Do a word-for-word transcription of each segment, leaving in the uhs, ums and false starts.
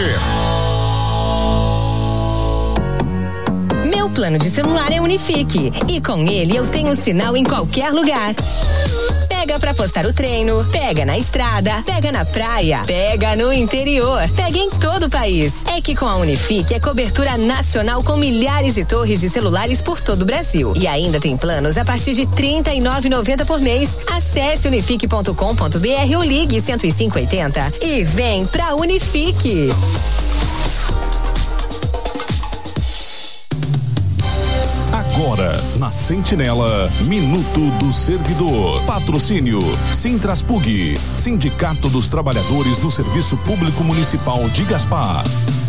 Meu plano de celular é Unifique e com ele eu tenho sinal em qualquer lugar. Pega pra postar o treino, pega na estrada, pega na praia, pega no interior, pega em todo o país. É que com a Unifique é cobertura nacional com milhares de torres de celulares por todo o Brasil. E ainda tem planos a partir de trinta e nove reais e noventa centavos por mês. Acesse unifique ponto com ponto br ou ligue cento e cinco oitenta e vem pra Unifique. Agora, na Sentinela, Minuto do Servidor. Patrocínio Sintraspug, Sindicato dos Trabalhadores do Serviço Público Municipal de Gaspar.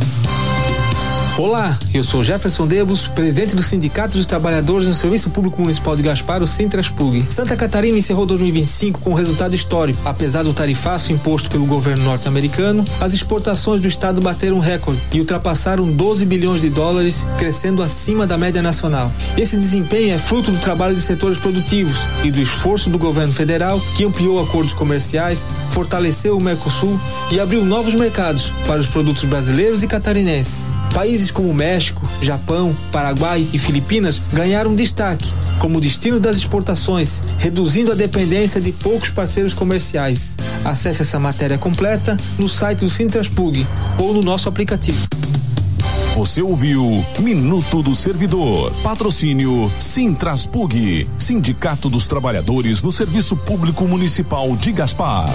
Olá, eu sou Jefferson Debus, presidente do Sindicato dos Trabalhadores no Serviço Público Municipal de Gaspar, o Sintraspug. Santa Catarina encerrou dois mil e vinte e cinco com um resultado histórico. Apesar do tarifaço imposto pelo governo norte-americano, as exportações do estado bateram um recorde e ultrapassaram doze bilhões de dólares, crescendo acima da média nacional. Esse desempenho é fruto do trabalho de setores produtivos e do esforço do governo federal, que ampliou acordos comerciais, fortaleceu o Mercosul e abriu novos mercados para os produtos brasileiros e catarinenses. Países como México, Japão, Paraguai e Filipinas ganharam destaque como destino das exportações, reduzindo a dependência de poucos parceiros comerciais. Acesse essa matéria completa no site do Sintraspug ou no nosso aplicativo. Você ouviu Minuto do Servidor. Patrocínio Sintraspug, Sindicato dos Trabalhadores no Serviço Público Municipal de Gaspar.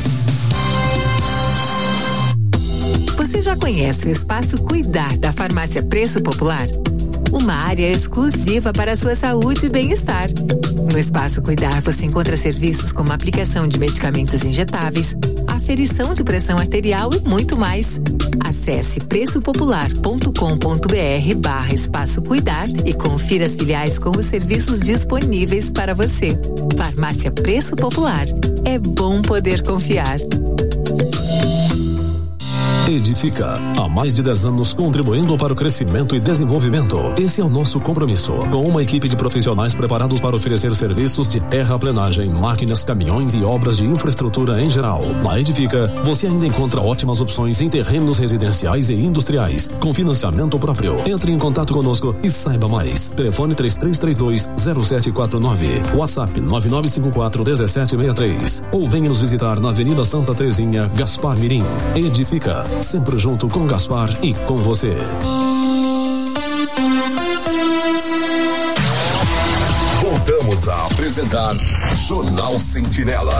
Você já conhece o Espaço Cuidar da Farmácia Preço Popular? Uma área exclusiva para a sua saúde e bem-estar. No Espaço Cuidar você encontra serviços como aplicação de medicamentos injetáveis, aferição de pressão arterial e muito mais. Acesse preço popular ponto com ponto br barra Espaço Cuidar e confira as filiais com os serviços disponíveis para você. Farmácia Preço Popular. É bom poder confiar. Edifica, há mais de dez anos contribuindo para o crescimento e desenvolvimento. Esse é o nosso compromisso, com uma equipe de profissionais preparados para oferecer serviços de terraplenagem, máquinas, caminhões e obras de infraestrutura em geral. Na Edifica, você ainda encontra ótimas opções em terrenos residenciais e industriais, com financiamento próprio. Entre em contato conosco e saiba mais. Telefone três três três dois zero sete quatro nove, WhatsApp nove nove cinco quatro um sete seis três, ou venha nos visitar na Avenida Santa Terezinha, Gaspar Mirim. Edifica, sempre junto com Gaspar e com você. Voltamos a apresentar Jornal Sentinela.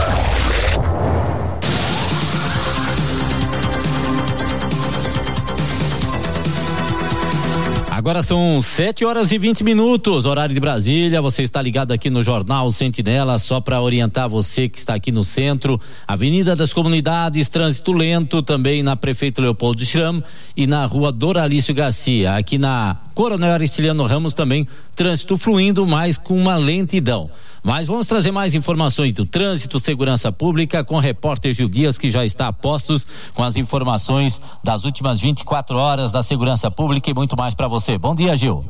Agora são sete horas e vinte minutos, horário de Brasília. Você está ligado aqui no Jornal Sentinela, só para orientar você que está aqui no centro, Avenida das Comunidades, trânsito lento, também na Prefeito Leopoldo Schramm e na Rua Doralício Garcia. Aqui na Coronel Aristiliano Ramos também, trânsito fluindo, mas com uma lentidão. Mas vamos trazer mais informações do trânsito, segurança pública, com o repórter Gil Dias, que já está a postos com as informações das últimas vinte e quatro horas da segurança pública e muito mais para você. Bom dia, Gil.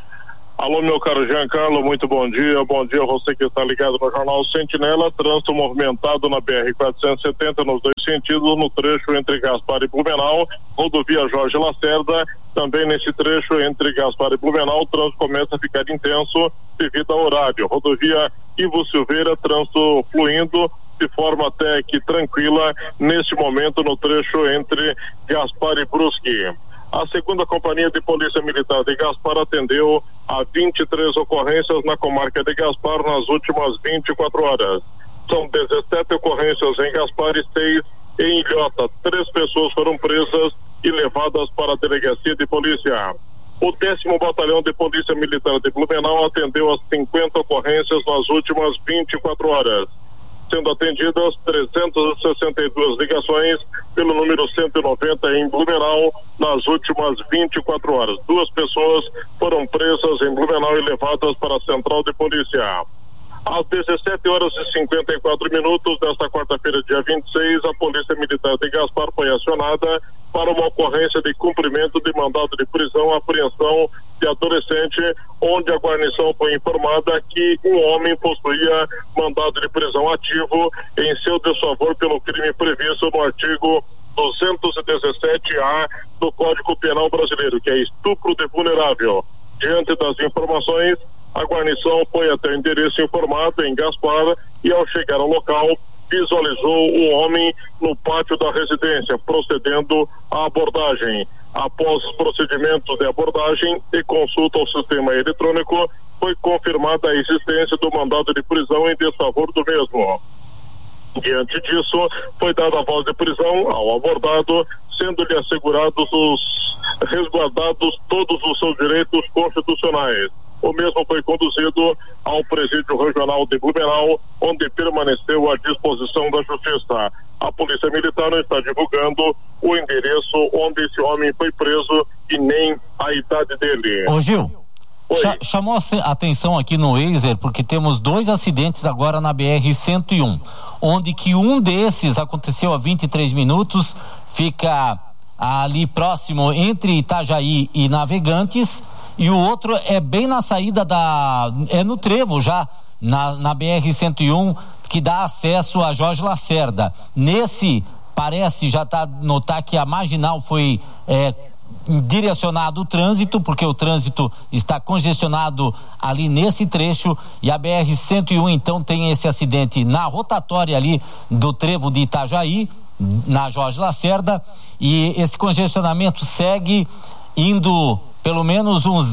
Alô, meu caro Giancarlo, muito bom dia. Bom dia a você que está ligado no Jornal Sentinela. Trânsito movimentado na B R quatrocentos e setenta nos dois sentidos, no trecho entre Gaspar e Blumenau, rodovia Jorge Lacerda. Também nesse trecho entre Gaspar e Blumenau, o trânsito começa a ficar intenso devido ao horário. Rodovia Ivo Silveira, trânsito fluindo de forma até que tranquila neste momento no trecho entre Gaspar e Brusque. A segunda companhia de polícia militar de Gaspar atendeu a vinte e três ocorrências na comarca de Gaspar nas últimas vinte e quatro horas. São dezessete ocorrências em Gaspar e seis em Ilhota. Três pessoas foram presas e levadas para a delegacia de polícia. O décimo Batalhão de Polícia Militar de Blumenau atendeu as cinquenta ocorrências nas últimas vinte e quatro horas, sendo atendidas trezentas e sessenta e duas ligações pelo número cento e noventa em Blumenau nas últimas vinte e quatro horas. Duas pessoas foram presas em Blumenau e levadas para a Central de Polícia. Às dezessete horas e cinquenta e quatro minutos desta quarta-feira, dia vinte e seis, a Polícia Militar de Gaspar foi acionada para uma ocorrência de cumprimento de mandado de prisão, apreensão de adolescente, onde a guarnição foi informada que um homem possuía mandado de prisão ativo em seu desfavor pelo crime previsto no artigo duzentos e dezessete A do Código Penal Brasileiro, que é estupro de vulnerável. Diante das informações, a guarnição foi até o endereço informado em Gaspar e, ao chegar ao local, visualizou o homem no pátio da residência, procedendo à abordagem. Após os procedimentos de abordagem e consulta ao sistema eletrônico, foi confirmada a existência do mandado de prisão em desfavor do mesmo. Diante disso, foi dada a voz de prisão ao abordado, sendo-lhe assegurados os resguardados todos os seus direitos constitucionais. O mesmo foi conduzido ao presídio regional de Blumenau, onde permaneceu à disposição da justiça. A Polícia Militar não está divulgando o endereço onde esse homem foi preso e nem a idade dele. Ô Gil, cha- chamou a atenção aqui no Waze, porque temos dois acidentes agora na B R cento e um, onde que um desses aconteceu há vinte e três minutos, fica ali próximo entre Itajaí e Navegantes, e o outro é bem na saída da... é no trevo já, na, na B R cento e um, que dá acesso a Jorge Lacerda. Nesse, parece já tá notar que a marginal foi é, direcionado o trânsito, porque o trânsito está congestionado ali nesse trecho, e a B R cento e um então tem esse acidente na rotatória ali do trevo de Itajaí, na Jorge Lacerda, e esse congestionamento segue indo pelo menos uns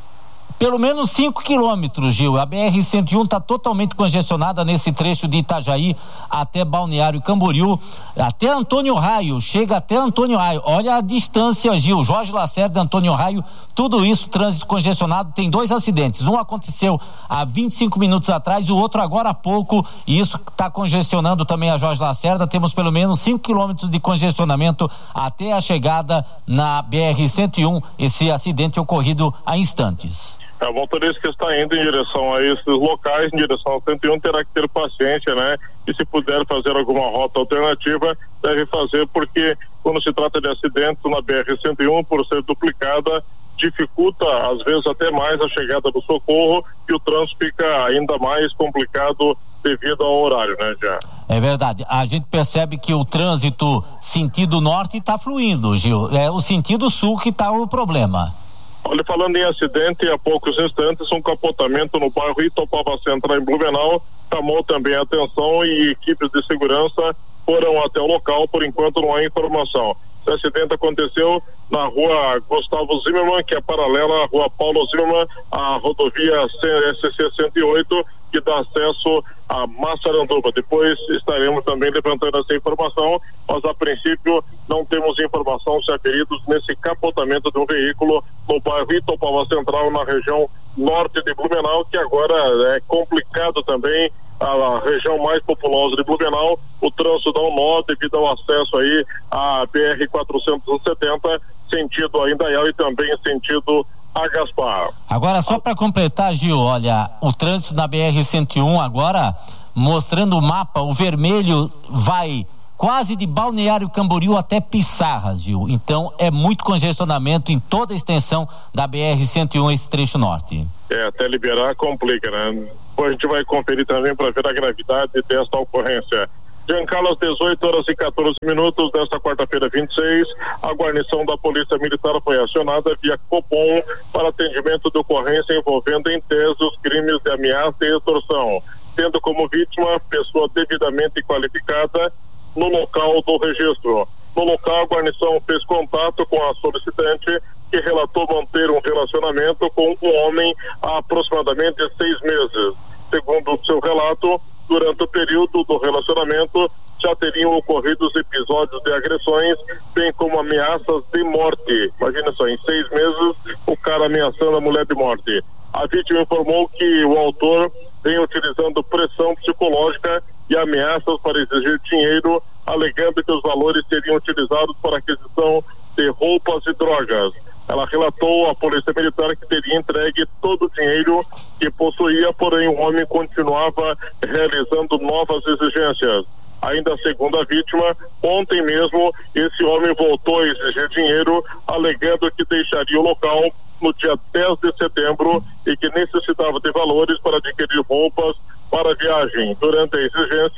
pelo menos cinco quilômetros, Gil. A B R cento e um está totalmente congestionada nesse trecho de Itajaí até Balneário Camboriú, até Antônio Raio, chega até Antônio Raio. Olha a distância, Gil. Jorge Lacerda, Antônio Raio, tudo isso, trânsito congestionado. Tem dois acidentes. Um aconteceu há vinte e cinco minutos atrás, o outro agora há pouco, e isso está congestionando também a Jorge Lacerda. Temos pelo menos cinco quilômetros de congestionamento até a chegada na B R cento e um, esse acidente ocorrido há instantes. A motorista que está indo em direção a esses locais, em direção ao cento e um, terá que ter paciência, né? E se puder fazer alguma rota alternativa, deve fazer, porque quando se trata de acidentes na B R cento e um, por ser duplicada, dificulta às vezes até mais a chegada do socorro, e o trânsito fica ainda mais complicado devido ao horário, né, já. É verdade. A gente percebe que o trânsito sentido norte está fluindo, Gil. É o sentido sul que está o problema. Olha, falando em acidente, há poucos instantes, um capotamento no bairro Itopava Central, em Blumenau, chamou também a atenção, e equipes de segurança foram até o local. Por enquanto não há informação. O acidente aconteceu na rua Gustavo Zimmermann, que é paralela à rua Paulo Zimmermann, à rodovia S C cento e oito, que dá acesso a Massaranduba. Depois estaremos também levantando essa informação, mas a princípio não temos informação se há feridos nesse capotamento de um veículo no bairro Itopava Central, na região norte de Blumenau, que agora é complicado também, a região mais populosa de Blumenau. O trânsito dá um nó devido ao acesso aí à B R quatrocentos e setenta, sentido a Indaial, e também sentido a Gaspar. Agora, só para completar, Gil, olha, o trânsito na B R cento e um agora, mostrando o mapa, o vermelho vai quase de Balneário Camboriú até Pissarras, Gil. Então é muito congestionamento em toda a extensão da B R cento e um, esse trecho norte. É, até liberar complica, né? Depois a gente vai conferir também para ver a gravidade desta ocorrência. Giancarlo, às dezoito horas e quatorze minutos desta quarta-feira, vinte e seis, a guarnição da Polícia Militar foi acionada via Copom para atendimento de ocorrência envolvendo em tese os crimes de ameaça e extorsão, tendo como vítima pessoa devidamente qualificada no local do registro. No local, a guarnição fez contato com a solicitante, que relatou manter um relacionamento com um homem há aproximadamente seis meses. Segundo o seu relato, durante o período do relacionamento já teriam ocorrido episódios de agressões, bem como ameaças de morte. Imagina só, em seis meses o cara ameaçando a mulher de morte. A vítima informou que o autor vem utilizando pressão psicológica e ameaças para exigir dinheiro, alegando que os valores seriam utilizados para aquisição de roupas e drogas. Ela relatou à Polícia Militar que teria entregue todo o dinheiro que possuía, porém o homem continuava realizando novas exigências. Ainda segundo a vítima, ontem mesmo esse homem voltou a exigir dinheiro, alegando que deixaria o local no dia dez de setembro e que necessitava de valores para adquirir roupas para a viagem. Durante a exigência,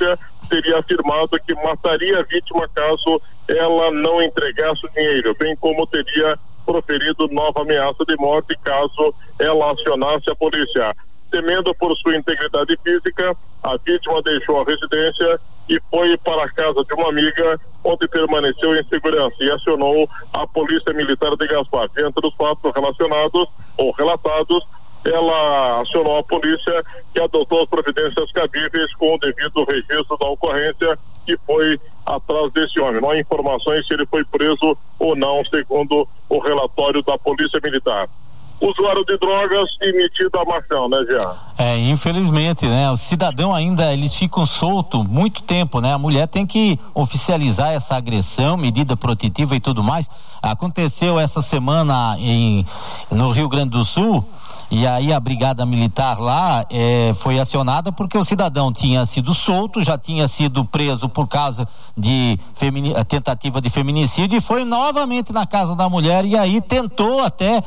teria afirmado que mataria a vítima caso ela não entregasse o dinheiro, bem como teria proferido nova ameaça de morte caso ela acionasse a polícia. Temendo por sua integridade física, a vítima deixou a residência e foi para a casa de uma amiga, onde permaneceu em segurança e acionou a Polícia Militar de Gaspar. Diante dos fatos relacionados ou relatados, ela acionou a polícia, que adotou as providências cabíveis com o devido registro da ocorrência e foi atrás desse homem. Não há informações se ele foi preso ou não, segundo o relatório da Polícia Militar. Usuário de drogas e metido a machão, né, Jean? É, infelizmente, né? O cidadão ainda, eles ficam soltos muito tempo, né? A mulher tem que oficializar essa agressão, medida protetiva e tudo mais. Aconteceu essa semana em, no Rio Grande do Sul, e aí a brigada militar lá é, foi acionada porque o cidadão tinha sido solto, já tinha sido preso por causa de femini, tentativa de feminicídio e foi novamente na casa da mulher e aí tentou até,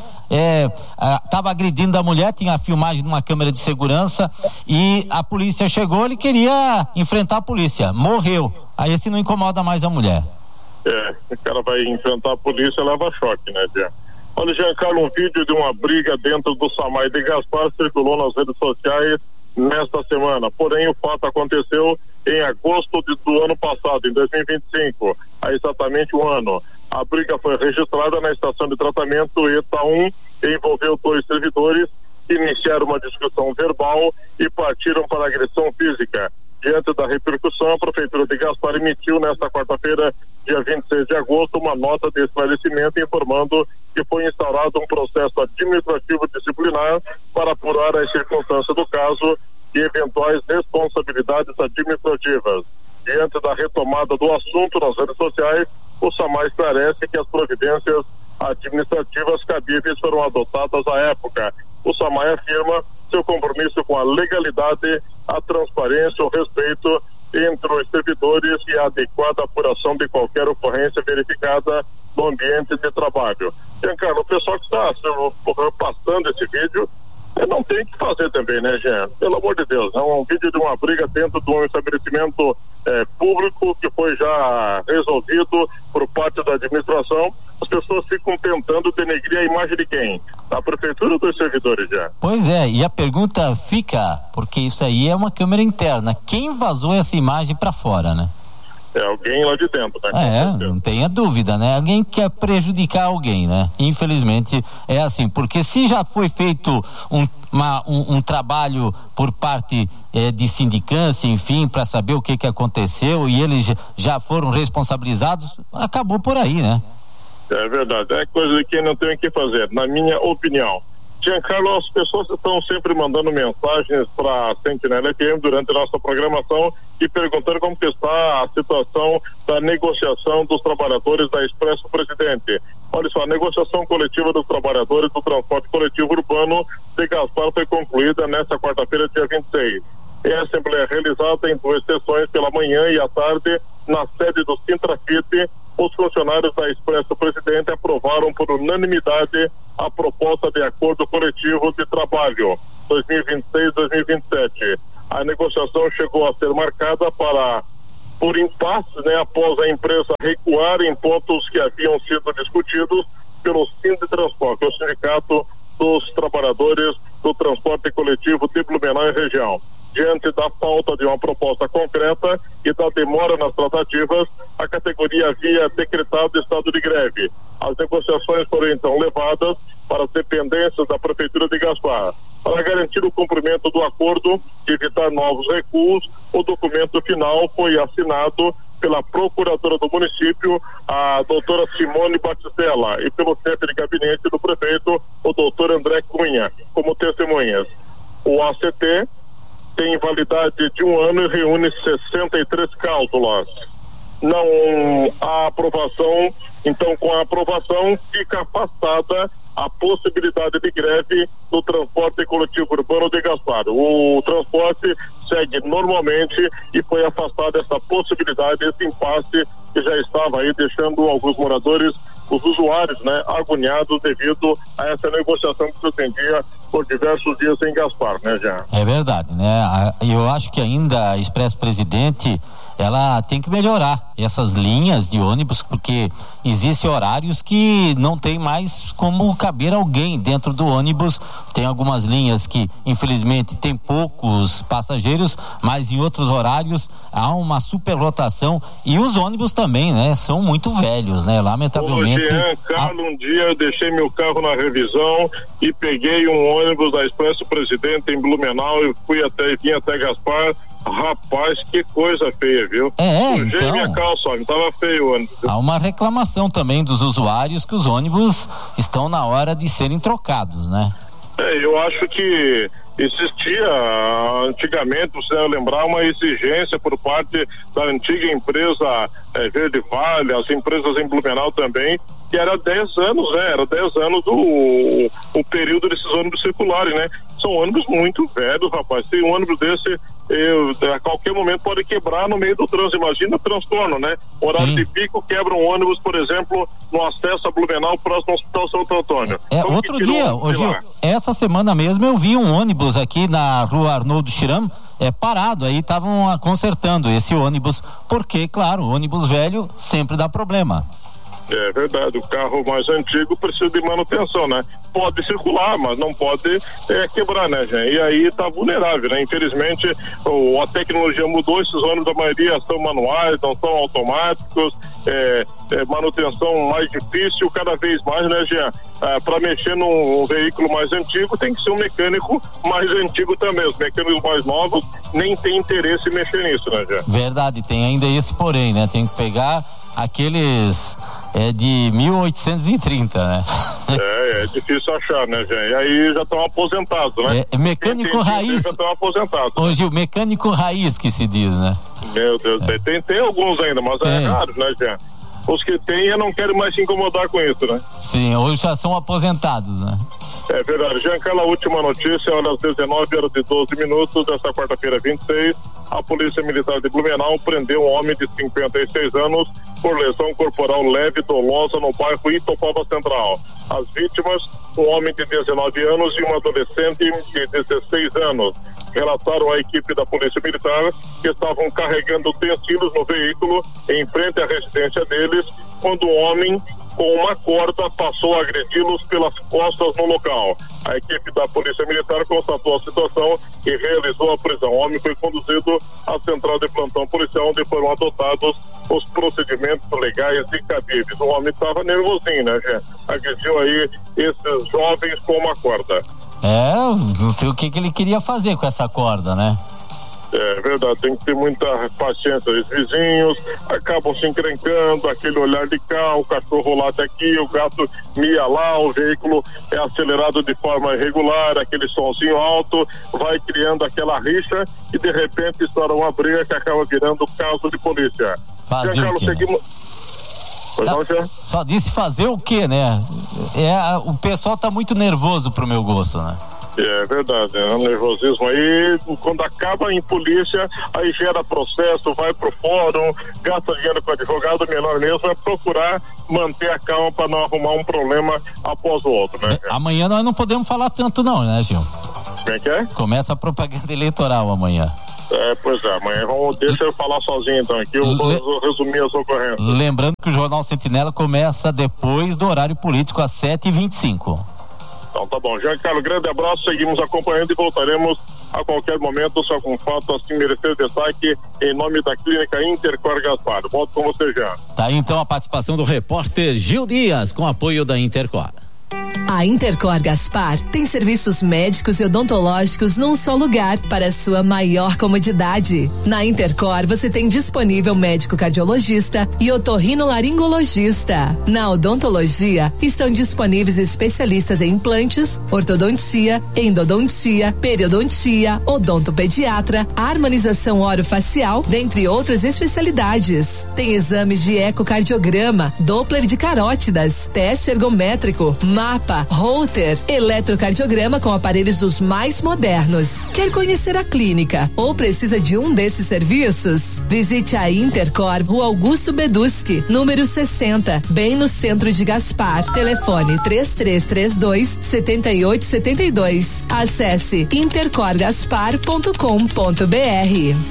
estava é, agredindo a mulher, tinha a filmagem de uma câmera de segurança e a polícia chegou, ele queria enfrentar a polícia, morreu, aí esse não incomoda mais a mulher. É, o cara vai enfrentar a polícia, leva choque, né, Jean? Olha, Giancarlo, um vídeo de uma briga dentro do Samay de Gaspar circulou nas redes sociais nesta semana. Porém, o fato aconteceu em agosto de, do ano passado, em dois mil e vinte e cinco, há exatamente um ano. A briga foi registrada na estação de tratamento E T A um e envolveu dois servidores que iniciaram uma discussão verbal e partiram para agressão física. Diante da repercussão, a Prefeitura de Gaspar emitiu nesta quarta-feira, dia vinte e seis de agosto, uma nota de esclarecimento informando que foi instaurado um processo administrativo disciplinar para apurar as circunstâncias do caso e eventuais responsabilidades administrativas. Diante da retomada do assunto nas redes sociais, o Samay esclarece que as providências administrativas cabíveis foram adotadas à época. O Samay afirma seu compromisso com a legalidade, a transparência, o respeito entre os servidores e a adequada apuração de qualquer ocorrência verificada no ambiente de trabalho. Giancarlo, o pessoal que está passando esse vídeo não tem o que fazer também, né, Jean? Pelo amor de Deus, é um vídeo de uma briga dentro de um estabelecimento é, público que foi já resolvido por parte da administração. As pessoas ficam tentando denegrir a imagem de quem? Da prefeitura ou dos servidores, já? Pois é, e a pergunta fica, porque isso aí é uma câmera interna, quem vazou essa imagem para fora, né? É alguém lá de dentro, né? É, não tenha dúvida, né? Alguém quer prejudicar alguém, né? Infelizmente é assim, porque se já foi feito um, uma, um, um trabalho por parte eh, de sindicância, enfim, para saber o que que aconteceu e eles já foram responsabilizados, acabou por aí, né? É verdade, é coisa de quem não tem o que fazer, na minha opinião. Giancarlo, as pessoas estão sempre mandando mensagens para a Sentinela F M durante a nossa programação e perguntando como que está a situação da negociação dos trabalhadores da Expresso Presidente. Olha só, a negociação coletiva dos trabalhadores do transporte coletivo urbano de Gaspar foi concluída nesta quarta-feira, dia vinte e seis. É a assembleia realizada em duas sessões, pela manhã e à tarde, na sede do Sintrafit. Os funcionários da Expresso Presidente aprovaram por unanimidade a proposta de acordo coletivo de trabalho dois mil e vinte e seis a dois mil e vinte e sete. A negociação chegou a ser marcada para por impasse, né, após a empresa recuar em pontos que haviam sido discutidos pelo Sinditransporte, o Sindicato dos Trabalhadores do Transporte Coletivo de Blumenau e região. Diante da falta de uma proposta concreta e da demora nas tratativas, a categoria havia decretado estado de greve. As negociações foram então levadas para as dependências da Prefeitura de Gaspar. Para garantir o cumprimento do acordo e evitar novos recuos, o documento final foi assinado pela procuradora do município, a doutora Simone Batistella, e pelo chefe de gabinete do prefeito, o doutor André Cunha, como testemunhas. O A C T tem validade de um ano e reúne sessenta e três cláusulas. Não há aprovação, então com a aprovação fica afastada a possibilidade de greve no transporte coletivo urbano de Gaspar. O transporte segue normalmente e foi afastada essa possibilidade, esse impasse que já estava aí deixando alguns moradores, os usuários, né, agoniados devido a essa negociação que se estendia por diversos dias em Gaspar, né, Jean? É verdade, né? Eu acho que ainda a Expresso Presidente ela tem que melhorar essas linhas de ônibus, porque existem horários que não tem mais como caber alguém dentro do ônibus. Tem algumas linhas que infelizmente tem poucos passageiros, mas em outros horários há uma superlotação, e os ônibus também, né, são muito velhos, né, lamentavelmente. Ô, Jean, Carlos, um dia eu deixei meu carro na revisão e peguei um ônibus da Expresso Presidente em Blumenau e fui até, vim até Gaspar. Rapaz, que coisa feia, viu? É, Sujei então, minha calça, ó, tava feio o ônibus. Há uma reclamação também dos usuários que os ônibus estão na hora de serem trocados, né? É, eu acho que existia antigamente, você deve lembrar, uma exigência por parte da antiga empresa é, Verde Vale, as empresas em Blumenau também, que era dez anos, né? Era dez anos o, o período desses ônibus circulares, né? São ônibus muito velhos, rapaz. Tem um ônibus desse, eu, a qualquer momento pode quebrar no meio do trânsito. Imagina o transtorno, né? Horário Sim. de pico, quebra um ônibus, por exemplo, no acesso a Blumenau, próximo ao Hospital Santo Antônio. É, outro dia, ô Gil, essa semana mesmo eu vi um ônibus aqui na rua Arnoldo Chiram, é, parado, aí estavam consertando esse ônibus, porque, claro, ônibus velho sempre dá problema. É verdade, o carro mais antigo precisa de manutenção, né? Pode circular, mas não pode é, quebrar, né, gente? E aí tá vulnerável, né? Infelizmente, o, a tecnologia mudou, esses ônibus, a maioria são manuais, não são automáticos, é, é, manutenção mais difícil cada vez mais, né, Jean? Ah, para mexer num um veículo mais antigo tem que ser um mecânico mais antigo também. Os mecânicos mais novos nem têm interesse em mexer nisso, né, Jean? Verdade, tem ainda esse porém, né? Tem que pegar aqueles é, de mil oitocentos e trinta, né? É, é difícil achar, né, gente? E aí já estão aposentados, né? É, é mecânico tem, raiz. Já estão aposentados. Hoje o mecânico raiz que se diz, né? Meu Deus, é. tem, tem alguns ainda, mas tem. É raro, né, gente? Os que tem eu não quero mais se incomodar com isso, né? Sim, hoje já são aposentados, né? É verdade. Já aquela última notícia, olha, às dezenove horas e doze minutos desta quarta-feira vinte e seis, a Polícia Militar de Blumenau prendeu um homem de cinquenta e seis anos por lesão corporal leve dolosa no bairro Itopava Central. As vítimas, um homem de dezenove anos e uma adolescente de dezesseis anos. Relataram à equipe da Polícia Militar que estavam carregando utensílios no veículo em frente à residência deles, quando o homem, com uma corda, passou a agredi-los pelas costas no local. A equipe da Polícia Militar constatou a situação e realizou a prisão. O homem foi conduzido à central de plantão policial, onde foram adotados os procedimentos legais e cabíveis. O homem estava nervosinho, né, gente? Agrediu aí esses jovens com uma corda. É, não sei o que, que ele queria fazer com essa corda, né? É verdade, tem que ter muita paciência. Os vizinhos acabam se encrencando, aquele olhar de cá, o cachorro late aqui, o gato mia lá, o veículo é acelerado de forma irregular, aquele sonzinho alto, vai criando aquela rixa e de repente estoura uma briga que acaba virando caso de polícia. Fazer o quê? Seguimos... Não, só disse fazer o quê, né? É, o pessoal tá muito nervoso pro meu gosto, né? É verdade, é um nervosismo aí, quando acaba em polícia, aí gera processo, vai pro fórum, gasta dinheiro com advogado, melhor mesmo é procurar manter a calma para não arrumar um problema após o outro, né? Amanhã nós não podemos falar tanto não, né, Gil? Como é que é? Começa a propaganda eleitoral amanhã. É, pois é, amanhã vamos, deixa eu falar sozinho então aqui, eu vou Le... resumir as ocorrências. Lembrando que o Jornal Sentinela começa depois do horário político às sete e vinte e cinco. Então tá bom, Jean Carlos, grande abraço, seguimos acompanhando e voltaremos a qualquer momento, só com fato assim merecer destaque em nome da Clínica Intercor Gaspar. Volto com você, Jean. Tá aí então a participação do repórter Gil Dias, com apoio da Intercor. A Intercor Gaspar tem serviços médicos e odontológicos num só lugar para sua maior comodidade. Na Intercor você tem disponível médico cardiologista e otorrinolaringologista. Na odontologia estão disponíveis especialistas em implantes, ortodontia, endodontia, periodontia, odontopediatra, harmonização orofacial, dentre outras especialidades. Tem exames de ecocardiograma, Doppler de carótidas, teste ergométrico, mapa, Holter, eletrocardiograma com aparelhos dos mais modernos. Quer conhecer a clínica ou precisa de um desses serviços? Visite a Intercor, Rua Augusto Beduski, número sessenta, bem no centro de Gaspar. Telefone três três três dois, sete oito sete dois. Acesse intercor gaspar ponto com ponto br.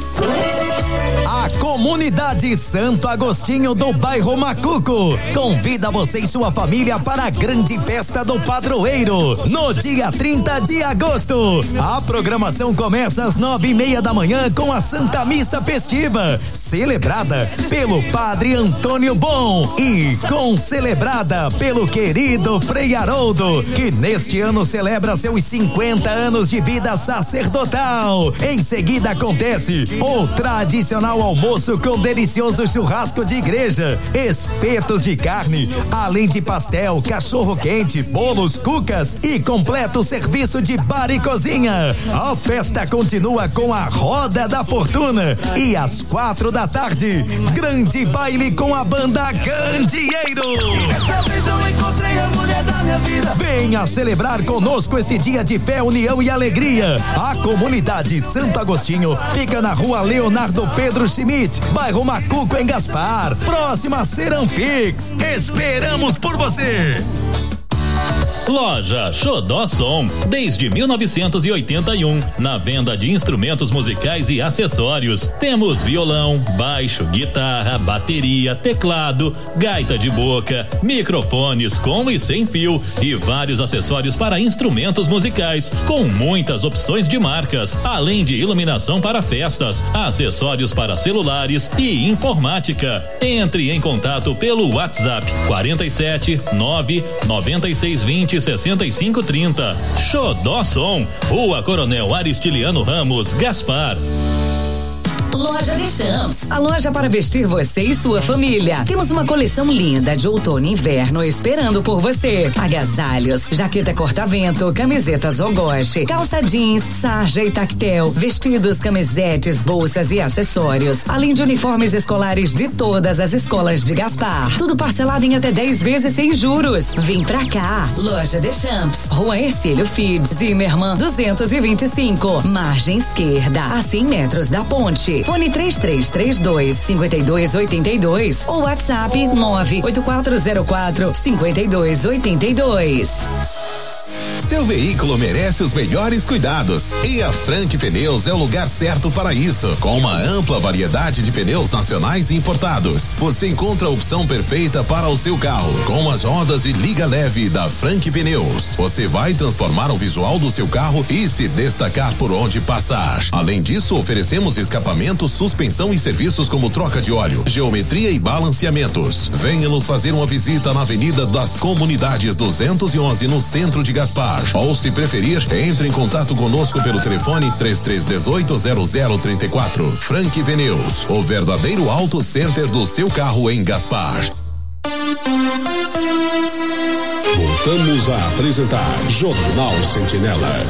A Comunidade Santo Agostinho do bairro Macuco convida você e sua família para a grande festa do padroeiro no dia trinta de agosto. A programação começa às nove e meia da manhã com a Santa Missa Festiva, celebrada pelo Padre Antônio Bom e concelebrada pelo querido Frei Haroldo, que neste ano celebra seus cinquenta anos de vida sacerdotal. Em seguida acontece o tradicional almoço com delicioso churrasco de igreja, espetos de carne, além de pastel, cachorro quente, bolos, cucas e completo serviço de bar e cozinha. A festa continua com a Roda da Fortuna e às quatro da tarde, grande baile com a banda Candeeiro. Essa vez eu encontrei a mulher da minha vida. Venha celebrar conosco esse dia de fé, união e alegria. A Comunidade Santo Agostinho fica na rua Leonardo Pedro Schmidt, bairro Macuco, em Gaspar, próxima a Seranfix. Esperamos por você. Loja Xodó Som, desde mil novecentos e oitenta e um, na venda de instrumentos musicais e acessórios. Temos violão, baixo, guitarra, bateria, teclado, gaita de boca, microfones com e sem fio e vários acessórios para instrumentos musicais, com muitas opções de marcas, além de iluminação para festas, acessórios para celulares e informática. Entre em contato pelo WhatsApp quarenta e sete, nove, noventa e seis, vinte, sessenta e cinco, trinta. Xodó Som, Rua Coronel Aristiliano Ramos, Gaspar. Loja Deschamps, a loja para vestir você e sua família. Temos uma coleção linda de outono e inverno esperando por você. Agasalhos, jaqueta corta-vento, camisetas Ogoshi, calça jeans, sarja e tactel, vestidos, camisetes, bolsas e acessórios, além de uniformes escolares de todas as escolas de Gaspar. Tudo parcelado em até dez vezes sem juros. Vem pra cá, Loja Deschamps, Rua Ercílio Fides, Zimmermann duzentos e vinte e cinco, margem esquerda, a cem metros da ponte. Fone três três três dois, cinco dois oito dois ou WhatsApp nove oito quatro zero quatro, cinco dois oito dois. Seu veículo merece os melhores cuidados e a Frank Pneus é o lugar certo para isso. Com uma ampla variedade de pneus nacionais e importados, você encontra a opção perfeita para o seu carro. Com as rodas de liga leve da Frank Pneus, você vai transformar o visual do seu carro e se destacar por onde passar. Além disso, oferecemos escapamento, suspensão e serviços como troca de óleo, geometria e balanceamentos. Venha nos fazer uma visita na Avenida das Comunidades duzentos e onze, no centro de Gaspar. Ou, se preferir, entre em contato conosco pelo telefone três três um oito, zero zero três quatro. Frank Pneus, o verdadeiro auto center do seu carro em Gaspar. Voltamos a apresentar Jornal Sentinela.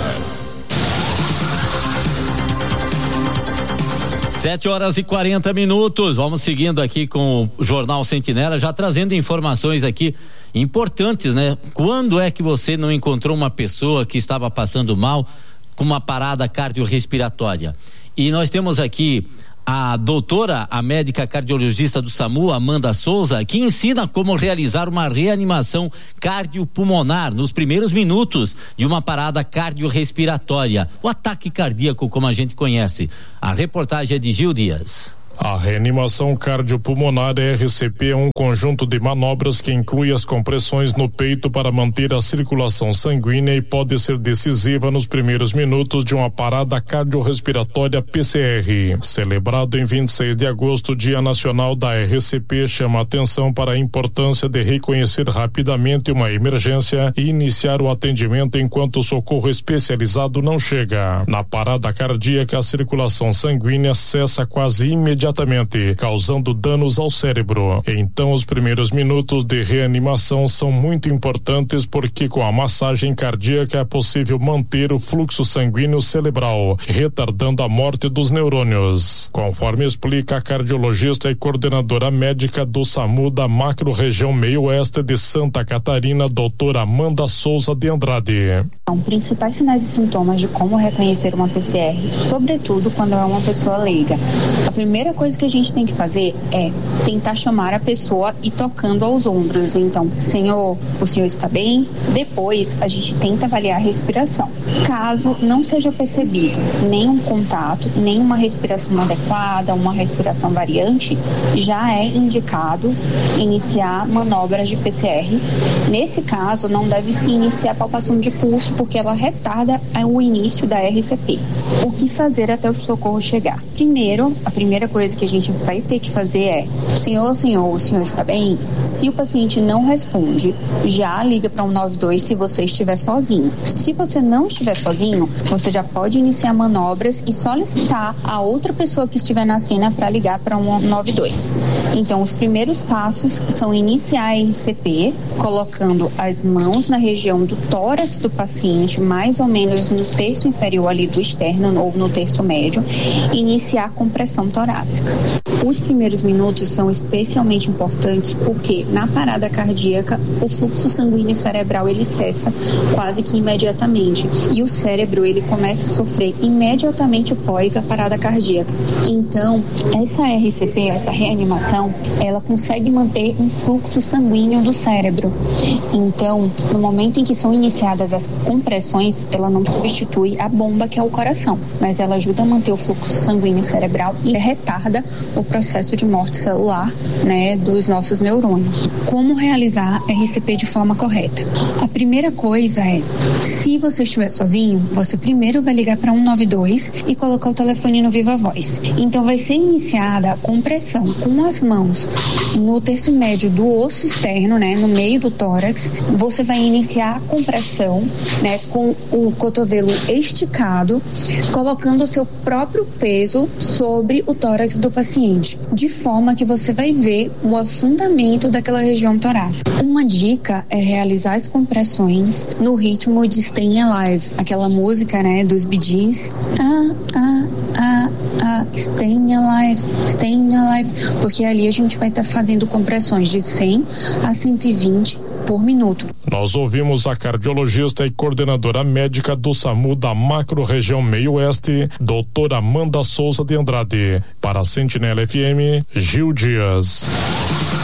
Sete horas e quarenta minutos, vamos seguindo aqui com o Jornal Sentinela, já trazendo informações aqui importantes, né? Quando é que você não encontrou uma pessoa que estava passando mal com uma parada cardiorrespiratória? E nós temos aqui a doutora, a médica cardiologista do SAMU, Amanda Souza, que ensina como realizar uma reanimação cardiopulmonar nos primeiros minutos de uma parada cardiorrespiratória, o ataque cardíaco, como a gente conhece. A reportagem é de Gil Dias. A reanimação cardiopulmonar R C P é um conjunto de manobras que inclui as compressões no peito para manter a circulação sanguínea e pode ser decisiva nos primeiros minutos de uma parada cardiorrespiratória P C R. Celebrado em vinte e seis de agosto, Dia Nacional da R C P, chama atenção para a importância de reconhecer rapidamente uma emergência e iniciar o atendimento enquanto o socorro especializado não chega. Na parada cardíaca, a circulação sanguínea cessa quase imediatamente, causando danos ao cérebro. Então, os primeiros minutos de reanimação são muito importantes porque com a massagem cardíaca é possível manter o fluxo sanguíneo cerebral, retardando a morte dos neurônios. Conforme explica a cardiologista e coordenadora médica do SAMU da macro-região meio-oeste de Santa Catarina, doutora Amanda Souza de Andrade. São principais sinais e sintomas de como reconhecer uma P C R, sobretudo quando é uma pessoa leiga. A primeira coisa que a gente tem que fazer é tentar chamar a pessoa e tocando aos ombros. Então, senhor, o senhor está bem? Depois, a gente tenta avaliar a respiração. Caso não seja percebido nenhum contato, nenhuma respiração adequada, uma respiração variante, já é indicado iniciar manobras de P C R. Nesse caso, não deve se iniciar a palpação de pulso, porque ela retarda o início da R C P. O que fazer até o socorro chegar? Primeiro, a primeira coisa que a gente vai ter que fazer é: senhor, senhor, o senhor está bem? Se o paciente não responde, já liga para um nove dois se você estiver sozinho. Se você não estiver sozinho, você já pode iniciar manobras e solicitar a outra pessoa que estiver na cena para ligar para um nove dois. Então, os primeiros passos são iniciar a R C P, colocando as mãos na região do tórax do paciente, mais ou menos no terço inferior ali do externo ou no terço médio, e iniciar a compressão torácica. Os primeiros minutos são especialmente importantes porque na parada cardíaca o fluxo sanguíneo cerebral ele cessa quase que imediatamente e o cérebro ele começa a sofrer imediatamente após a parada cardíaca. Então, essa R C P, essa reanimação, ela consegue manter um fluxo sanguíneo do cérebro. Então, no momento em que são iniciadas as compressões, ela não substitui a bomba que é o coração, mas ela ajuda a manter o fluxo sanguíneo cerebral e retarda o processo de morte celular, né, dos nossos neurônios. Como realizar R C P de forma correta? A primeira coisa é, se você estiver sozinho, você primeiro vai ligar para um nove dois e colocar o telefone no Viva Voz. Então vai ser iniciada a compressão com as mãos no terço médio do osso externo, né, no meio do tórax. Você vai iniciar a compressão, né, com o cotovelo esticado, colocando o seu próprio peso sobre o tórax do paciente, de forma que você vai ver o afundamento daquela região torácica. Uma dica é realizar as compressões no ritmo de Staying Alive, aquela música, né, dos Bee Gees. Ah, ah, ah, ah, Staying Alive, Staying Alive, porque ali a gente vai estar tá fazendo compressões de cem a cento e vinte por minuto. Nós ouvimos a cardiologista e coordenadora médica do SAMU da Macro-Região Meio Oeste, doutora Amanda Souza de Andrade. Para a Sentinela F M, Gil Dias.